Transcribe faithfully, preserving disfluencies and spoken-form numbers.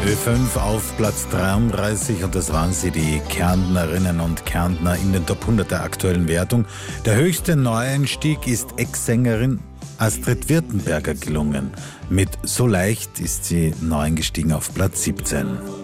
Ö fünf auf Platz dreiunddreißig und das waren sie, die Kärntnerinnen und Kärntner in den Top hundert der aktuellen Wertung. Der höchste Neueinstieg ist Ex-Sängerin Astrid Wirtenberger gelungen. Mit So leicht ist sie neu eingestiegen auf Platz siebzehn.